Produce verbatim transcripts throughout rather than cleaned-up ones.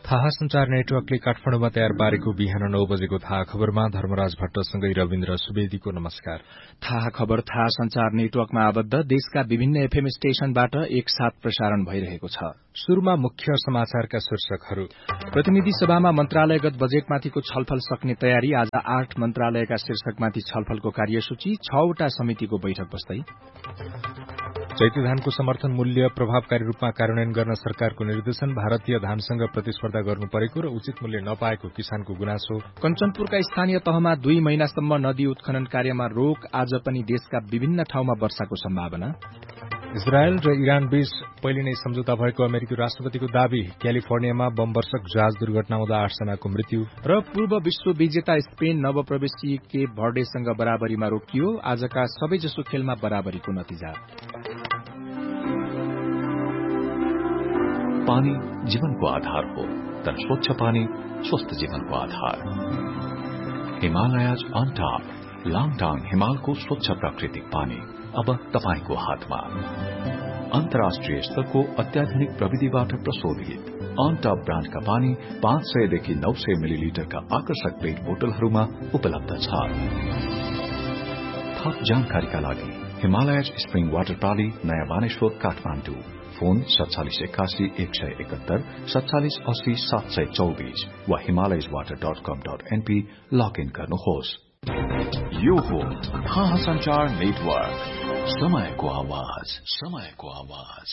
थाहा संचार नेटवर्कले काठमाडौँमा तयार पारेको बिहान नौ बजेको थाहा खबरमा धर्मराज भट्टसँगै रविन्द्र सुवेदीको नमस्कार। थाहा खबर थाहा संचार नेटवर्कमा आबद्ध देशका विभिन्न एफएम स्टेशनबाट एकसाथ प्रसारण भइरहेको छ। शुरूमा मुख्य समाचारका शीर्षकहरू। प्रतिनिधि सभामा मन्त्रालयगत बजेटमाथिको छलफल सक्ने तयारी। आज आठ मन्त्रालयका शीर्षकमाथि छलफलको कार्यसूची। छवटा समितिको बैठक बस्दै। चैते धानको समर्थन मूल्य प्रभावकारी रूपमा कार्यान्वयन गर्न सरकारको निर्देशन। भारतीय धानसँग प्रतिस्पर्धा गर्नु परेको र उचित मूल्य नपाएको किसानको गुनासो। कञ्चनपुरका स्थानीय तहमा दुई महिनासम्म नदी उत्खनन कार्यमा रोक। आज पनि देशका विभिन्न ठाउँमा वर्षाको सम्भावना। इजरायल र इरान बीच पहिले नै सम्झौता भएको अमेरिकी राष्ट्रपतिको दावी। क्यालिफोर्नियामा बमवर्षक जहाज दुर्घटना हुँदा आठजनाको मृत्यु। र पूर्व विश्व विजेता स्पेन नवप्रवेशी केप भर्डेसँग बराबरीमा रोकियो। आजका सबैजसो खेलमा बराबरीको नतिजा। पानी जीवनको आधार हो, तर स्वच्छ पानी स्वस्थ जीवनको आधार। हिमालयज अन टॉप लाङटाङ हिमालको स्वच्छ प्राकृतिक पानी अब तपाईको हातमा। अन्तर्राष्ट्रिय स्तरको अत्याधुनिक प्रविधिबाट प्रशोधित अन टॉप ब्रान्डका पानी पाँच सयदेखि नौ सय मिलिलिटरका आकर्षक पेट बोतलहरूमा उपलब्ध छ। थप जानकारीका लागि हिमालयज स्प्रिङ वाटर प्राली, नयाँ बानेश्वर, काठमाडौँ। फोन सत्तालिस एकासी एक सय एकहत्तर सत्तालिस अस्सी सात सय चौबीस वा हिमालयज वाटर डट कम डट एनपी लगइन गर्नुहोस्। यो हो थाहा संचार नेटवर्क, समयको आवाज, समयको आवाज।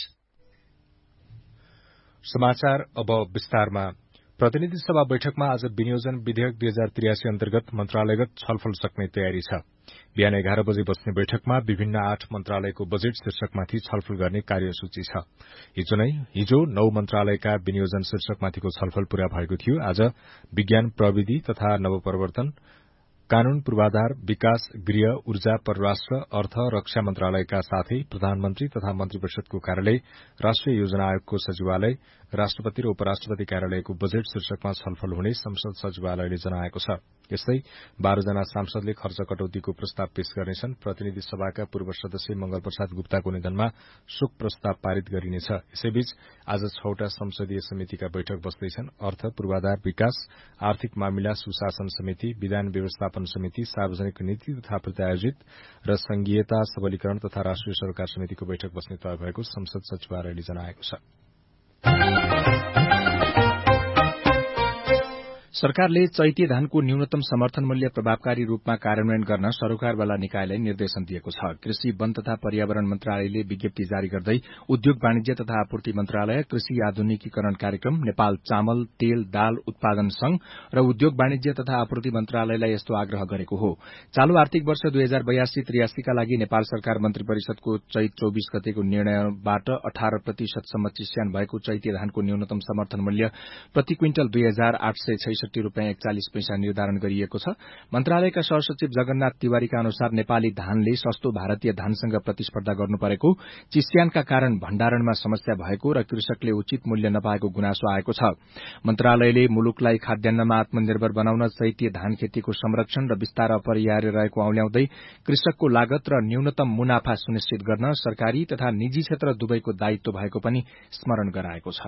समाचार अब विस्तारमा। प्रतिनिधि सभा बैठकमा आज विनियोजन विधेयक दुई हजार त्रियासी अन्तर्गत मन्त्रालयगत छलफल सक्ने तयारी छ। बिहान एघार बजे बस्ने बैठकमा विभिन्न आठ मन्त्रालयको बजेट शीर्षकमाथि छलफल गर्ने कार्यसूची छ। हिजो नै हिजो नौ मन्त्रालयका विनियोजन शीर्षकमाथिको छलफल पूरा भएको थियो। आज विज्ञान प्रविधि तथा नवप्रवर्तन, कानून पूर्वाधार, विकास, गृह, ऊर्जा, परराष्ट्र, अर्थ, रक्षा मन्त्रालयका साथै प्रधानमन्त्री तथा मन्त्री परिषदको कार्यालय, राष्ट्रिय योजना आयोगको सचिवालय, राष्ट्रपति र उपराष्ट्रपति कार्यालयको बजेट शीर्षकमा छलफल हुने संसद सचिवालयले जनाएको छ। यस्तै बाह्रजना सांसदले खर्च कटौतीको प्रस्ताव पेश गर्नेछन्। प्रतिनिधि सभाका पूर्व सदस्य मंगल प्रसाद गुप्ताको निधनमा शोक प्रस्ताव पारित गरिनेछ। यसैबीच आज छवटा संसदीय समितिका बैठक बस्दैछन्। अर्थ, पूर्वाधार, विकास, आर्थिक मामिला सुशासन समिति, विधान व्यवस्थापन समिति, सार्वजनिक नीति तथा प्रत्यायोजित र संघीयता सबलीकरण तथा राष्ट्रिय सरोकार समितिको बैठक बस्ने तय भएको संसद सचिवालयले जनाएको छ। सरकारले चैते धानको न्यूनतम समर्थन मूल्य प्रभावकारी रूपमा कार्यान्वयन गर्न सरोकारवाला निकायलाई निर्देशन दिएको छ। कृषि, वन तथा पर्यावरण मन्त्रालयले विज्ञप्ति जारी गर्दै उद्योग वाणिज्य तथा आपूर्ति मन्त्रालय, कृषि आधुनिकीकरण कार्यक्रम, नेपाल चामल, तेल, दाल उत्पादन संघ र उद्योग वाणिज्य तथा आपूर्ति मन्त्रालयलाई यस्तो आग्रह गरेको हो। चालू आर्थिक वर्ष दुई हजार बयासी त्रियासीका लागि नेपाल सरकार मन्त्री परिषदको चैत चौबीस गतेको निर्णयबाट अठार प्रतिशतसम्म चिस्यान भएको चैते धानको न्यूनतम समर्थन मूल्य प्रति क्विन्टल दुई हजार आठ सय छैसठी रूपियाँ एकचालिस पैसा निर्धारण गरिएको छ। मन्त्रालयका सहसचिव जगन्नाथ तिवारीका अनुसार नेपाली धानले सस्तो भारतीय धानसँग प्रतिस्पर्धा गर्नु परेको, चिस्यानका कारण भण्डारणमा समस्या भएको र कृषकले उचित मूल्य नपाएको गुनासो आएको छ। मन्त्रालयले मुलुकलाई खाद्यान्नमा आत्मनिर्भर बनाउन चैते धान खेतीको संरक्षण र विस्तार अपरिहार्य रहेको औल्याउँदै कृषकको लागत र न्यूनतम मुनाफा सुनिश्चित गर्न सरकारी तथा निजी क्षेत्र दुवैको दायित्व भएको पनि स्मरण गराएको छ।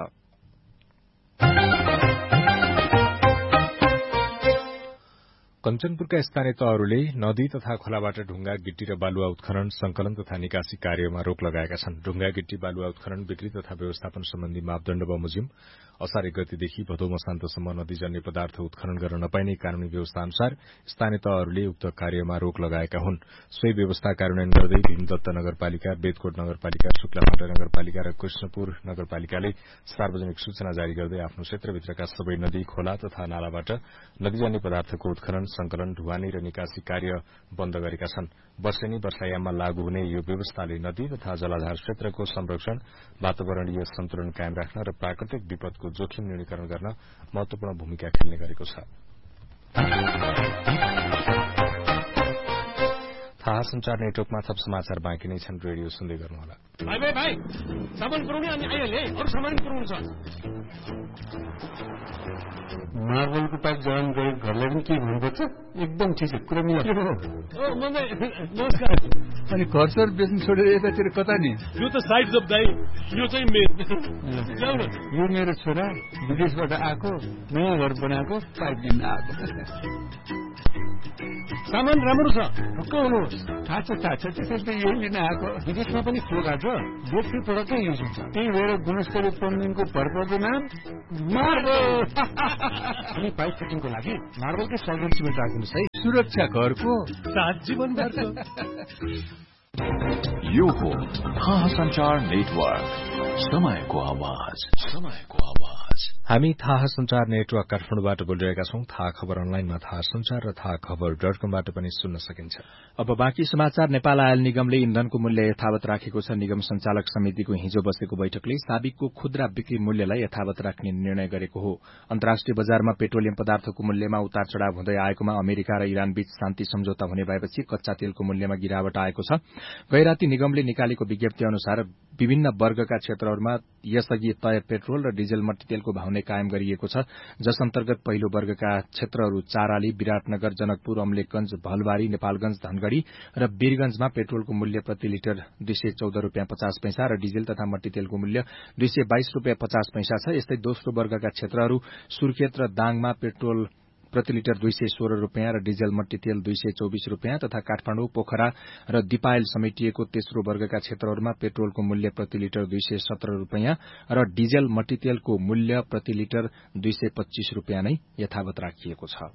कञ्चनपुरका स्थानीय तहहरूले नदी तथा खोलाबाट ढुंगा, गिट्टी र बालुवा उत्खनन, संकलन तथा निकासी कार्यमा रोक लगाएका छन्। ढुंगा, गिट्टी, बालुवा उत्खनन, बिक्री तथा व्यवस्थापन सम्बन्धी मापदण्ड बमोजिम असार एक गतेदेखि भदौ मसान्तसम्म नदीजन्य पदार्थ उत्खनन गर्न नपाइने कानूनी व्यवस्था अनुसार स्थानीय तहहरूले उक्त कार्यमा रोक लगाएका हुन्। सोही व्यवस्था कार्यान्वयन गर्दै भीमदत्त नगरपालिका, बेदकोट नगरपालिका, शुक्लाफाटा नगरपालिका र कृष्णपुर नगरपालिकाले सार्वजनिक सूचना जारी गर्दै आफ्नो क्षेत्रभित्रका सबै नदी, खोला तथा नालाबाट नदीजन्य पदार्थको उत्खनन, संकलन, ढुवानी र निकासी कार्य बन्द गरेका छन्। वर्षेनी वर्षायाममा लागू हुने यो व्यवस्थाले नदी तथा जलाधार क्षेत्रको संरक्षण, वातावरणीय सन्तुलन कायम राख्न र प्राकृतिक विपदको जोखिम न्यूनीकरण गर्न महत्वपूर्ण भूमिका खेल्ने गरेको छ। थाहा संचार नेटवर्कमा थप समाचार बाँकी नै छन्। रेडियो सुन्दै गर्नुहोला। भाइ भाइ भाइ सामान पुर्याउने अनि आइहाले अरू सामान पुर्याउनु छ। मार्बलको पाइप जडान गरेको घरलाई पनि के भन्नुपर्छ? एकदम ठिक छ, कुरा मिला। नमस्कार। अनि घर सर बेच्नु छोडेर यतातिर कता नि? यो त साइड जब दाइ, यो चाहिँ मेरो। यो मेरो छोरा विदेशबाट आएको, नयाँ घर बनाएको, पाइप लिन आएको। सामान राम्रो छ, ढुक्क हुनुहोस्। थाहा छ थाहा छ, त्यसैले त यही लिन आएको। विदेशमा पनि फ्लोगा छ, बेट्री प्रडक्टै युज हुन्छ। त्यही भएर गुणस्तरीय पन्दिनको भरपर्दो नाम मार्बल। अनि पाइप फिटिङको लागि मार्बलकै सल्भेन्ट सिमेन्ट राख्नुहोस् है। सुरक्षा घरको सात जीवनभरको। यो हो थाहा संचार नेटवर्क, समयको आवाज, समयको आवाज। हामी थाहा संचार नेटवर्क काठमाडौँबाट बोलिरहेका छौं। थाहा खबर अनलाइनमा थाहा संचार र थाहा खबर डट कमबाट पनि सुन्न सकिन्छ। अब बाँकी समाचार। नेपाल आयल निगमले इन्धनको मूल्य यथावत राखेको छ। निगम संचालक समितिको हिजो बसेको बैठकले साबिकको खुद्रा बिक्री मूल्यलाई यथावत राख्ने निर्णय गरेको हो। अन्तर्राष्ट्रिय बजारमा पेट्रोलियम पदार्थको मूल्यमा उतार चढ़ाव हुँदै आएकोमा अमेरिका र इरान बीच शान्ति सम्झौता हुने भएपछि कच्चा तेलको मूल्यमा गिरावट आएको छ। गैराती निगमले निकालेको विज्ञप्ति अनुसार विभिन्न वर्गका क्षेत्रहरूमा यसअघि तय पेट्रोल र डिजल मट्टीतेलको भाउ नै कायम गरिएको छ, जस अन्तर्गत पहिलो वर्गका क्षेत्रहरू चाराली, विराटनगर, जनकपुर, अमलेखगंज, भलबारी, नेपालगंज, धनगढ़ी र वीरगंजमा पेट्रोलको मूल्य प्रति लिटर दुई सय चौध रूपियाँ पचास पैसा र डिजल तथा मट्टीतेलको मूल्य दुई सय बाइस रूपियाँ पचास पैसा छ। यस्तै दोस्रो वर्गका क्षेत्रहरू सुर्खेत र दाङमा पेट्रोल प्रति लिटर दुई सय सोह्र रूपियाँ र डिजल मट्टीतेल दुई सय चौबिस रूपियाँ तथा काठमाडौँ, पोखरा र दिपायल समेटिएको तेस्रो वर्गका क्षेत्रहरूमा पेट्रोलको मूल्य प्रति लिटर दुई सय सत्र रूपियाँ र डिजल मट्टीतेलको मूल्य प्रति लिटर दुई सय पच्चीस रूपियाँ नै यथावत राखिएको छ।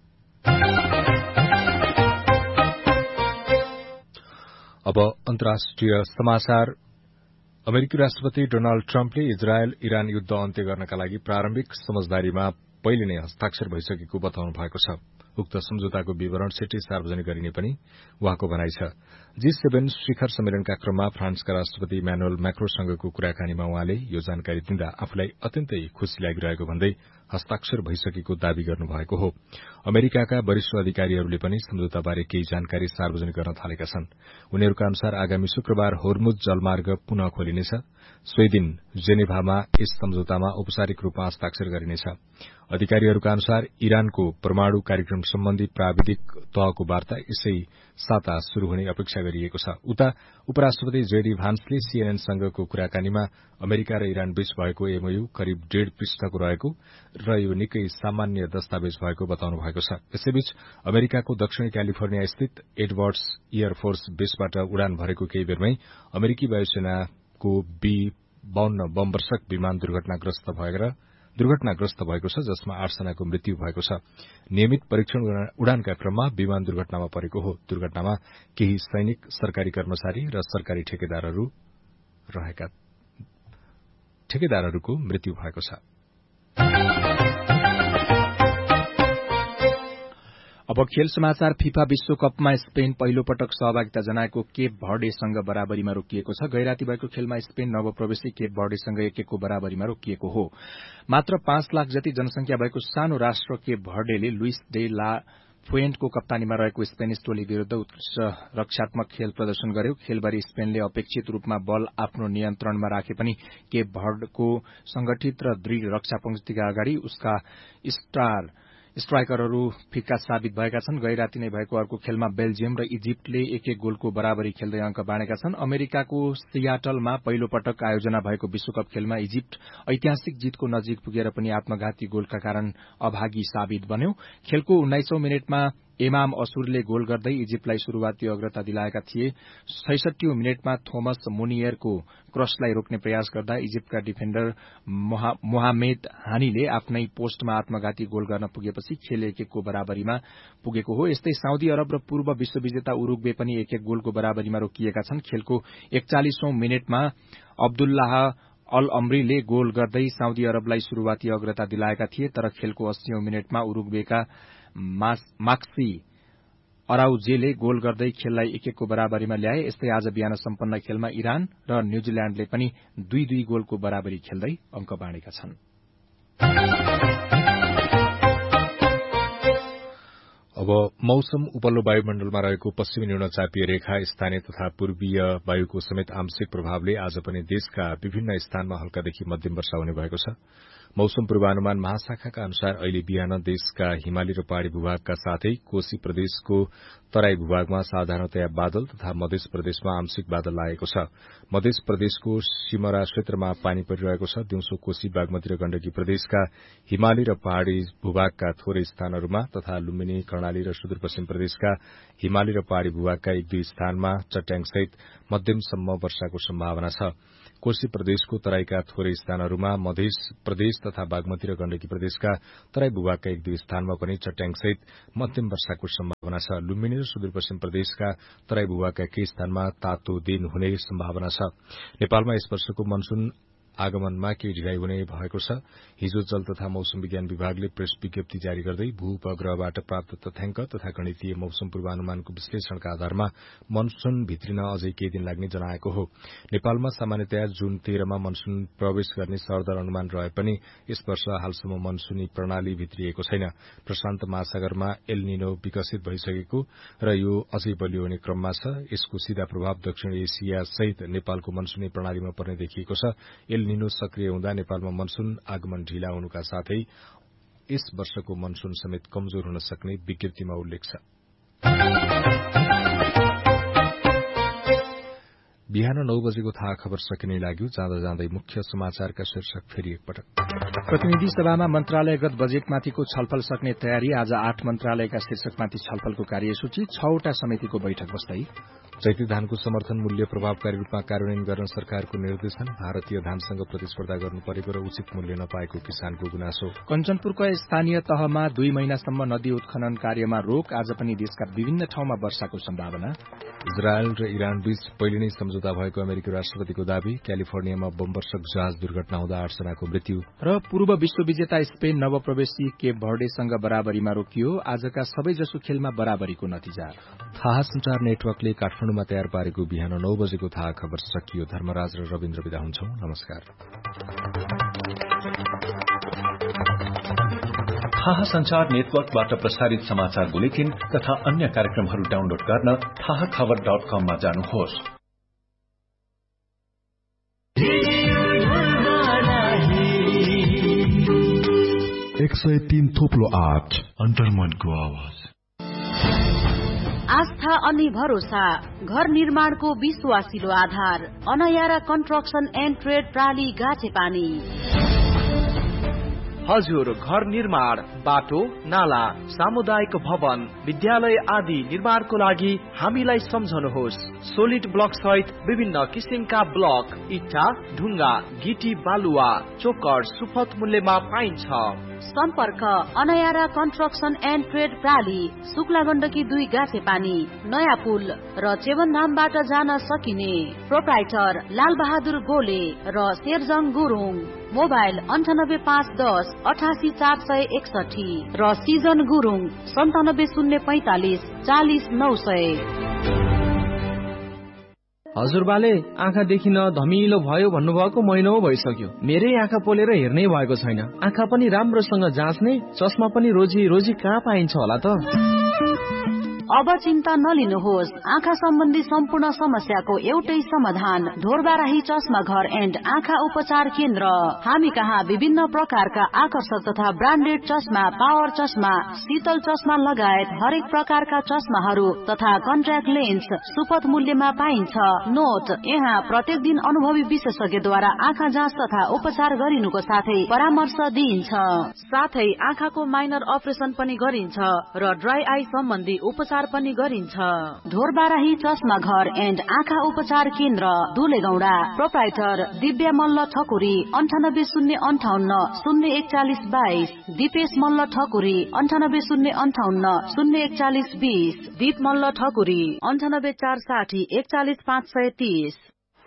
अब अन्तर्राष्ट्रिय समाचार। अमेरिकी राष्ट्रपति डोनाल्ड ट्रम्पले इजरायल इरान युद्ध अन्त्य गर्नका लागि प्रारम्भिक समझदारीमा पहिले नै हस्ताक्षर भइसकेको बताउनु भएको छ। उक्त सम्झौताको विवरण छिट्टै सार्वजनिक गरिने पनि उहाँको भनाइ छ। जी सेभेन शिखर सम्मेलनका क्रममा फ्रान्सका राष्ट्रपति इमानुएल मैक्रोसँगको कुराकानीमा उहाँले यो जानकारी दिँदा आफूलाई अत्यन्तै खुशी लागिरहेको भन्दै हस्ताक्षर भइसकेको दावी गर्नुभएको हो। अमेरिकाका वरिष्ठ अधिकारीहरूले पनि सम्झौताबारे केही जानकारी सार्वजनिक गर्न थालेका छन्। उनीहरूका अनुसार आगामी शुक्रबार होर्मुज जलमार्ग पुनः खोलिनेछ। सोही दिन जेनेभामा यस सम्झौतामा औपचारिक रूपमा हस्ताक्षर गरिनेछ। अधिकारीहरूका अनुसार इरानको परमाणु कार्यक्रम सम्बन्धी प्राविधिक तहको वार्ता यसै साता शुरू हुने अपेक्षा गरिएको छ। उता उपराष्ट्रपति जेडी भान्सले सीएनएनसँगको कुराकानीमा अमेरिका र इरान बीच भएको एमओयू करिब डेढ़ पृष्ठको रहेको र यो निकै सामान्य दस्तावेज भएको बताउनु भएको छ। यसैबीच अमेरिकाको दक्षिणी क्यालिफोर्निया स्थित एडवर्ड्स एयरफोर्स बेसबाट उडान भरेको केही बेरमै अमेरिकी वायुसेनाको बी बाउन्न बमवर्षक विमान दुर्घटनाग्रस्त भएर दुर्घटनाग्रस्त भएको छ, जसमा आठजनाको मृत्यु भएको छ। नियमित परीक्षण उडानका क्रममा विमान दुर्घटनामा परेको हो। दुर्घटनामा केही सैनिक, सरकारी कर्मचारी र सरकारी ठेकेदारहरू रहेका ठेकेदारहरूको मृत्यु भएको छ। अब खेल समाचार। फिफा विश्वकपमा स्पेन पहिलो पटक सहभागिता जनाएको केप भर्डेसँग बराबरीमा रोकिएको छ। गैराती भएको खेलमा स्पेन नवप्रवेशी केप भर्डेसँग एक एकको बराबरीमा रोकिएको हो। मात्र पाँच लाख जति जनसंख्या भएको सानो राष्ट्र केप भर्डेले लुइस डे ला फुएन्टको कप्तानीमा रहेको स्पेनिश टोली विरूद्ध उत्कृष्ट रक्षात्मक खेल प्रदर्शन गर्यो। खेलभरि स्पेनले अपेक्षित रूपमा बल आफ्नो नियन्त्रणमा राखे पनि केप भर्डको संगठित र दृढ़ रक्षा पंक्तिका अगाडि उसका स्टार स्ट्राइकरहरू फिक्का साबित भएका छन्। गैराती नै भएको अर्को खेलमा बेल्जियम र इजिप्टले एक एक गोलको बराबरी खेल्दै अंक बाँडेका छन्। अमेरिकाको सियाटलमा पहिलो पटक आयोजना भएको विश्वकप खेलमा इजिप्ट ऐतिहासिक जीतको नजिक पुगेर पनि आत्मघाती गोलका कारण अभागी साबित बन्यो। खेलको उन्नाइसौं मिनटमा इमाम असुरले गोल गर्दै इजिप्टलाई शुरूआती अग्रता दिलाएका थिए। छैसठीऔं मिनटमा थोमस मुनियरको क्रसलाई रोक्ने प्रयास गर्दा इजिप्टका डिफेन्डर मोहामेद हानीले आफ्नै पोस्टमा आत्मघाती गोल गर्न पुगेपछि खेल एक एकको बराबरीमा पुगेको हो। यस्तै साउदी अरब र पूर्व विश्वविजेता उरुग्वे पनि एक एक गोलको बराबरीमा रोकिएका छन्। खेलको एकचालिसौं मिनटमा अब्दुल्लाह अल अमरीले गोल गर्दै साउदी अरबलाई शुरूआती अग्रता दिलाएका थिए, तर खेलको अस्सीऔं मिनटमा उरुग्वेका माक्सी अराउजेले गोल गर्दै खेललाई एक एकको बराबरीमा ल्याए। यस्तै आज बिहान सम्पन्न खेलमा इरान र न्यूजील्याण्डले पनि दुई दुई गोलको बराबरी खेल्दै अंक बाँडेका छन्। अब मौसम उपल्लो वायुमण्डलमा रहेको पश्चिमी न्यूनचापीय रेखा स्थानीय तथा पूर्वीय वायुको समेत आंशिक प्रभावले आज पनि देशका विभिन्न स्थानमा हल्कादेखि मध्यम वर्षा हुने भएको छ। मौसम पूर्वानुमान महाशाखाका अनुसार अहिले बिहान देशका हिमाली र पहाड़ी भूभागका साथै कोशी प्रदेशको तराई भूभागमा साधारणतया बादल तथा मध्य प्रदेशमा आंशिक बादल लागेको छ। मध्य प्रदेशको सिमरा क्षेत्रमा पानी परिरहेको छ। दिउँसो कोशी बागमती र गण्डकी प्रदेशका हिमाली र पहाड़ी भूभागका थोरै स्थानहरूमा तथा लुम्बिनी कर्णाली र सुदूरपश्चिम प्रदेशका हिमाली र पहाड़ी भूभागका एक दुई स्थानमा चट्याङसहित मध्यमसम्म वर्षाको सम्भावना छ। कोशी प्रदेशको तराईका थोरै स्थानहरूमा मध्य प्रदेश तथा बागमती र गण्डकी प्रदेशका तराई भूभागका एक दुई स्थानमा पनि चट्याङसहित मध्यम वर्षाको सम्भावना छ। लुम्बिनी र सुदूरपश्चिम प्रदेशका तराई भूभागका केही स्थानमा तातो दिन हुने सम्भावना छ। नेपालमा यस वर्षको मनसून आगमनमा केही ढिलाइ हुने भएको छ। हिजो जल तथा मौसम विज्ञान विभागले प्रेस विज्ञप्ति जारी गर्दै भू उपग्रहबाट प्राप्त तथ्याङ्क तथा गणितीय मौसम पूर्वानुमानको विश्लेषणका आधारमा मनसून भित्रिन अझै केही दिन लाग्ने जनाएको हो। नेपालमा सामान्यतया जुन तेह्रमा मनसून प्रवेश गर्ने सरदर अनुमान रहे पनि यस वर्ष हालसम्म मनसूनी प्रणाली भित्रिएको छैन। प्रशान्त महासागरमा एल निनो विकसित भइसकेको र यो अझै बलियो हुने क्रममा छ। यसको सीधा प्रभाव दक्षिण एसिया सहित नेपालको मनसूनी प्रणालीमा पर्ने देखिएको छ। एल निनो सक्रिय हुँदा नेपालमा मनसून आगमन ढिला हुनुका साथै यस वर्षको मनसून समेत कमजोर हुन सक्ने विज्ञप्तिमा उल्लेख छ। बिहान नौ बजेको थाहा खबर सकिने लाग्यो। जाँदा जाँदै मुख्य समाचारका शीर्षक फेरि एकपटक। प्रतिनिधि सभामा मन्त्रालयगत बजेटमाथिको छलफल सक्ने तयारी। आज आठ मन्त्रालयका शीर्षकमाथि छलफलको कार्यसूची। छवटा समितिको बैठक बस्दै चैती धानको समर्थन मूल्य प्रभावकारी रूपमा कार्यान्वयन गर्न सरकारको निर्देशन। भारतीय धानसँग प्रतिस्पर्धा गर्नु परेको र उचित मूल्य नपाएको किसानको गुनासो। कञ्चनपुरको स्थानीय तहमा दुई महिनासम्म नदी उत्खनन कार्यमा रोक। आज पनि देशका विभिन्न ठाउँमा वर्षाको सम्भावना। इजरायल र इरान बीच पहिले नै सम्झौता भएको अमेरिकी राष्ट्रपतिको दावी। क्यालिफोर्नियामा बमवर्षक जहाज दुर्घटना हुँदा आठजनाको मृत्यु। र पूर्व विश्वविजेता स्पेन नवप्रवेशी केप भर्डेसँग बराबरीमा रोकियो। आजका सबैजसो खेलमा बराबरीको नतिजा। थाहा संचार नेटवर्कले काठमाडौँमा तयार पारेको बिहान नौ बजेको थाहा खबर सकियो। धर्मराज र रविन्द्र विदा हुन्छौं। नमस्कार। थाहा संचार नेटवर्कबाट प्रसारित समाचार बुलेटिन तथा अन्य कार्यक्रमहरू डाउनलोड गर्न थाहा खबर डट कममा जानुहोस्। एक सय तीन थोप्लो आठ अन्तर्मनको आवाज। आस्था अनि भरोसा घर निर्माणको विश्वासिलो आधार। अनयारा कन्स्ट्रक्सन एन्ड ट्रेड प्राली गाछेपानी। हजुर, घर निर्माण, बाटो, नाला, सामुदायिक भवन, विद्यालय आदि निर्माणको लागि हामीलाई सम्झनुहोस्। सोलिड ब्लक सहित विभिन्न किसिमका ब्लक, इट्टा, ढुङ्गा, गिटी, बालुवा, चोकर सुपथ मूल्यमा पाइन्छ। सम्पर्क अनयारा construction and trade प्राली, Shukla Gandaki दुई गाछेपानी, नयाँ पुल र चेवनधामबाट जान सकिने। प्रोप्राइटर लाल बहादुर गोले र शेरजङ गुरुङ। मोबाइल अन्ठानब्बे पाँच दस अठासी चार सय एकसठी र सिजन गुरुङ सन्तानब्बे शून्य पैंतालिस चालिस नौ सय। हजुरबाले आँखा देखिन धमिलो भयो भन्नुभएको महिनौ भइसक्यो। मेरै आँखा पोलेर हेर्नै भएको छैन। आँखा पनि राम्रोसँग जाँच्ने, चस्मा पनि रोजी रोजी कहाँ पाइन्छ होला त? अब चिन्ता नलिनुहोस्। आँखा सम्बन्धी सम्पूर्ण समस्याको एउटै समाधान ढोरबाराही चस्मा घर एन्ड आँखा उपचार केन्द्र। हामी कहाँ विभिन्न प्रकारका आकर्षक तथा ब्रान्डेड चस्मा, पावर चस्मा, शीतल चस्मा लगायत हरेक प्रकारका चस्माहरू तथा कन्ट्याक्ट लेन्स सुपथ मूल्यमा पाइन्छ। नोट, यहाँ प्रत्येक दिन अनुभवी विशेषज्ञद्वारा आँखा जाँच तथा उपचार गरिनुको साथै परामर्श दिइन्छ। साथै आँखाको माइनर अपरेसन पनि गरिन्छ र ड्राई आई सम्बन्धी उपचार पनि गरिन्छ। ढोरबाराही चस्मा घर एन्ड आँखा उपचार केन्द्र, दुलेगौडा। प्रोप्राइटर दिव्या मल्ल ठकुरी, अन्ठानब्बे शून्य अन्ठाउन्न शून्य एकचालिस बाइस। दिपेश मल्ल ठकुरी, अन्ठानब्बे शून्य अन्ठाउन्न शून्य एकचालिस बिस। दीप मल्ल ठकुरी, अन्ठानब्बे चार साठी एकचालिस पाँच सय तीस।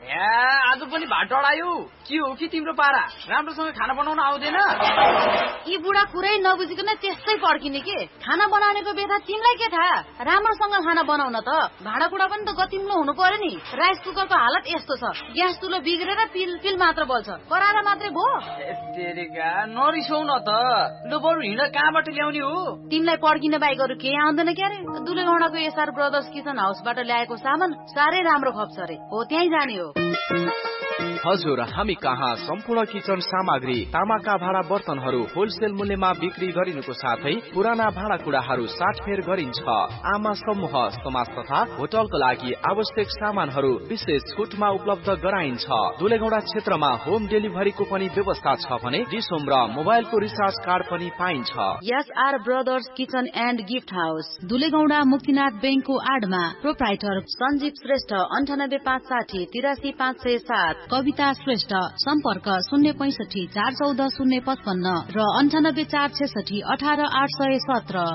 आज पनि भात डढायो। के हो कि तिम्रो पारा? राम्रोसँग खाना बनाउन आउँदैन? यी बुढा कुरै नबुझिकन त्यस्तै पड्किने के? खाना बनाउनेको बेथा तिमीलाई के थाहा? राम्रोसँग खाना बनाउन त भाँडाकुँडा पनि त गतिम्लो हुनु पर्यो नि। राइस कुकरको हालत यस्तो छ, ग्यास चुलो बिग्रेर पिल पिल मात्र बल्छ, कराएर मात्रै भो। तेरेका नरिसौ न त, लु बरु हिँड कहाँबाट ल्याउने हो? तिमीलाई पड्किने बाहेक अरू केही आउँदैन क्यारे? दुलेगौडाको एसआर ब्रदर्स किचन हाउसबाट ल्याएको सामान साह्रै राम्रो खप्छ रे, हो त्यहीँ जाने हो। हजुर, हामी कहाँ सम्पूर्ण किचन सामग्री, तामाका भाँडा बर्तनहरू होलसेल मूल्यमा बिक्री गरिनुको साथै पुराना भाँडाकुँडाहरू साटफेर गरिन्छ। आमा समूह, समाज तथा होटलको लागि आवश्यक सामानहरू विशेष छुटमा उपलब्ध गराइन्छ। दुलेगौडा क्षेत्रमा होम डेलिभरीको पनि व्यवस्था छ भने डिसोम र मोबाइलको रिचार्ज कार्ड पनि पाइन्छ। SR brothers kitchen and gift house, दुलेगौडा Muktinath बैंकको आडमा। प्रोप्राइटर सञ्जीव श्रेष्ठ, अन्ठानब्बे पाँच साठी तिरासी पाँच सय सात। कविता श्रेष्ठ, सम्पर्क शून्य पैंसठी चार चौध शून्य पचपन्न र अन्ठानब्बे चार छेसठी अठार आठ सय सत्र।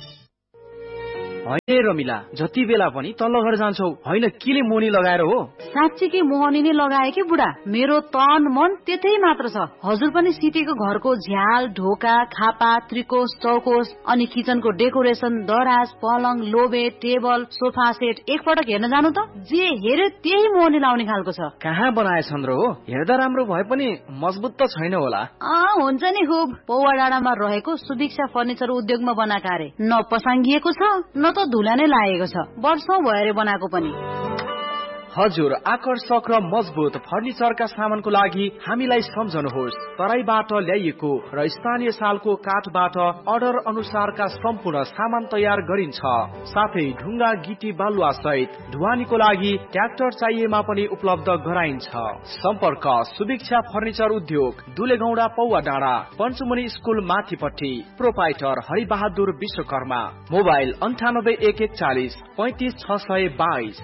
होइन रमिला, जति बेला पनि तल्लो घर जान्छौ, होइन किले मोनी लगाएर हो? साँच्चीकै मोहनी नै लगाए कि बुढा, मेरो तन मन त्यतै मात्र छ। हजुर पनि सितेको घरको झ्याल, ढोका, खापा, त्रिकोश, चौकोश अनि किचनको डेकोरेसन, दराज, पलङ, लोबे, टेबल, सोफा सेट एकपटक हेर्न जानु त। जे हेर्यो त्यही मोहनी लाउने खालको छ। कहाँ बनाएछन् र हो? हेर्दा राम्रो भए पनि मजबुत त छैन होला। अँ हुन्छ नि खुब। पौवा डाँडामा रहेको सुभिक्षा फर्निचर उद्योगमा बनाएका अरे। न पसाङ्गिएको छ न त धुला नै लागेको छ, वर्षौं भयो बनाएको पनि। हजुर, आकर्षक र मजबुत फर्निचरका सामानको लागि हामीलाई सम्झनुहोस्। तराईबाट ल्याइएको र स्थानीय सालको काठबाट अर्डर अनुसारका सम्पूर्ण सामान तयार गरिन्छ। साथै ढुङ्गा, गिटी, बालुवा सहित ढुवानीको लागि ट्र्याक्टर चाहिएमा पनि उपलब्ध गराइन्छ। सम्पर्क सुभिक्षा फर्निचर उद्योग, दुलेगौडा, पौवा डाँडा, पञ्चमुनि स्कुल माथिपट्टि। प्रोपाइटर हरिबहादुर विश्वकर्मा। मोबाइल अन्ठानब्बे एक एकचालिस पैंतिस छ सय बाइस।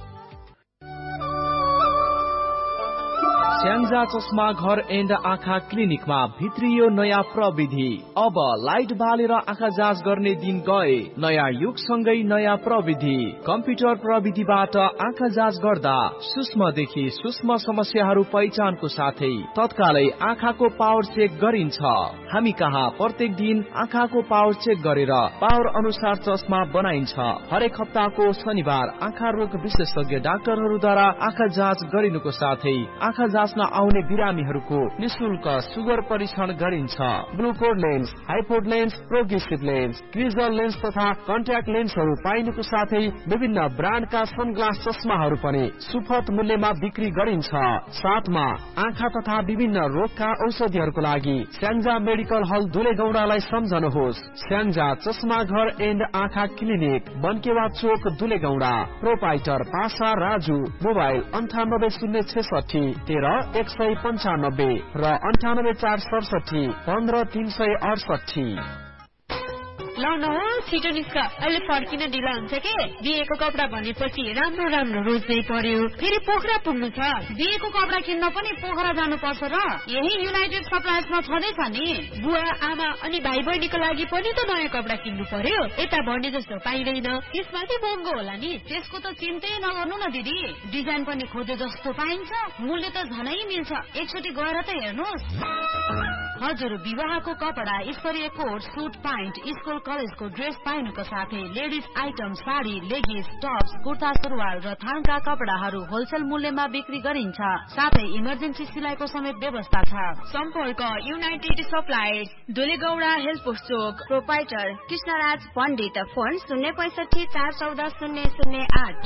स्याङ्जा चस्मा घर एन्ड आँखा क्लिनिकमा भित्रियो नयाँ प्रविधि। अब लाइट बालेर आँखा जाँच गर्ने दिन गए। नयाँ युगसँगै नयाँ प्रविधि। कम्प्युटर प्रविधिबाट आँखा जाँच गर्दा सूक्ष्मदेखि सूक्ष्म समस्याहरू पहिचानको साथै तत्कालै आँखाको पावर चेक गरिन्छ। हामी कहाँ प्रत्येक दिन आँखाको पावर चेक गरेर पावर अनुसार चस्मा बनाइन्छ। हरेक हप्ताको शनिबार आँखा रोग विशेषज्ञ डाक्टरहरूद्वारा आँखा जाँच गरिनुको साथै आँखा जाँच आउने बिरामीहरूको निशुल्क सुगर परीक्षण गरिन्छ। ग्लुकोड lens, हाइपोड lens, progressive lens, क्रिजल lens तथा कन्ट्याक्ट लेन्सहरू पाइनुको साथै विभिन्न ब्रान्डका सनग्लास चस्माहरू पनि सुपथ मूल्यमा बिक्री गरिन्छ। साथमा आँखा तथा विभिन्न रोगका औषधिहरूको लागि स्याङ्जा मेडिकल हल दुलेगौडालाई सम्झनुहोस्। स्याङ्जा चस्मा घर एन्ड आँखा क्लिनिक, बनकेवा चोक, दुलेगौडा। प्रोपाइटर पासा राजु। मोबाइल अन्ठानब्बे शून्य छेसठी तेह्र एक सय पन्चानब्बे र अन्ठानब्बे चार सडसठी पन्ध्र तीन सय अडसठी। ल न हो, छिटो निस्क, अहिले फर्किन ढिला हुन्छ के। बिहेको कपडा भनेपछि राम्रो राम्रो रोज्नै पर्यो, फेरि पोखरा पुग्नु छ। बिहेको कपडा किन्न पनि पोखरा जानुपर्छ र? यही युनाइटेड सप्लायर्समा छँदैछ नि। बुवा, आमा अनि भाइ बहिनीको लागि पनि त नयाँ कपडा किन्नु पर्यो। यता भन्ने जस्तो पाइँदैन, त्यसमा चाहिँ महँगो होला नि। त्यसको त चिन्तै नगर्नु न दिदी, डिजाइन पनि खोजे जस्तो पाइन्छ, मूल्य त झनै मिल्छ। एकचोटि गएर त हेर्नुहोस्। हजुर, विवाहको कपडा, स्तरीय कोट, सुट, प्यान्ट, स्कुल कलेजको ड्रेस पाइनुको साथै ladies item, sari, लेगिस, Tops, kurta सुरुवाल र थानका कपडाहरू होलसेल मूल्यमा बिक्री गरिन्छ। साथै इमर्जेन्सी सिलाइको समेत व्यवस्था छ। सम्पर्क युनाइटेड सप्लायर्स, दुलेगौडा हेल्थ पोस्ट चोक। प्रोपाइटर कृष्णराज पण्डित। फोन शून्य पैंसठी चार चौध शून्य शून्य आठ।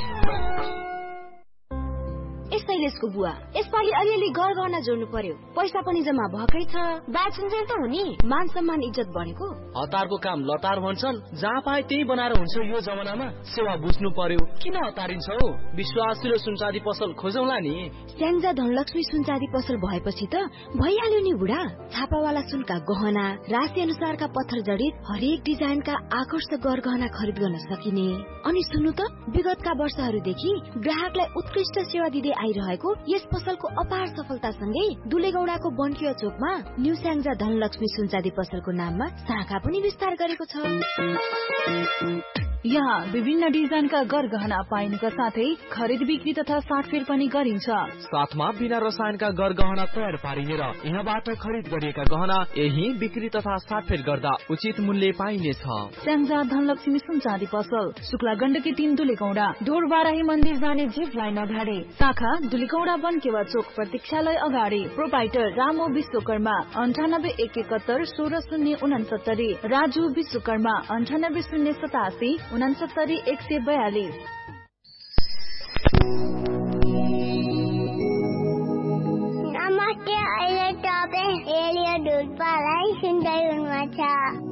शैलेशको बुवा, यसपालि अलिअलि गरगहना जोड्नु पर्यो, पैसा पनि जम्मा भएकै छ। बाचुन्जेल त हुने, मान सम्मान इज्जत बढेको। हतारको काम लतार भन्छन्, जहाँ पाए त्यही बनाएर हुन्छ। यो जमानामा सेवा बुझ्नु पर्यो, किन हतारिन्छ हो? विश्वासिलो सुनचाँदी पसल खोजौला नि। स्याङ्जा धनलक्ष्मी सुनचाँदी पसल भएपछि त भइहाल्यो नि बुढा। छापावाला सुनका गहना, राशि अनुसारका पत्थर जडित हरेक डिजाइनका आकर्षक गरगहना खरिद गर्न सकिने। अनि सुन्नु त, विगतका वर्षहरूदेखि ग्राहकलाई उत्कृष्ट सेवा दिँदै आइरहेको यस पसलको अपार सफलतासँगै दुलेगौडाको बनकिया चोकमा न्यू स्याङ्जा धनलक्ष्मी सुनचाँदी पसलको नाममा शाखा पनि विस्तार गरेको छ। यहाँ विभिन्न डिजाइनका गरगहना पाइनुका साथै खरिद बिक्री तथा साटफेर पनि गरिन्छ। साथमा बिना रसायनका गरगहना तयार पारिने र यहाँबाट खरिद गरिएका गहना यही बिक्री तथा साटफेर गर्दा उचित मूल्य पाइनेछ। स्याङ्जा धनलक्ष्मी सुनचाँदी पसल, शुक्ला गण्डकी तीन दुलेकौडा, ढोरबाराही मन्दिर जाने जिप लाइन अगाडि, शाखा दुलेकौडा बनकेवा चोक प्रतीक्षालय अगाडि। प्रोपाइटर रामो विश्वकर्मा, अन्ठानब्बे एक एकहत्तर सोह्र शून्य उनासत्तरी। राजु विश्वकर्मा, अन्ठानब्बे शून्य सतासी उनासत्तरी एक सय बयालिस। नमस्ते, अहिले तपाईँ रेडियो ढुल्पालाई सुन्दै हुनुहुन्छ।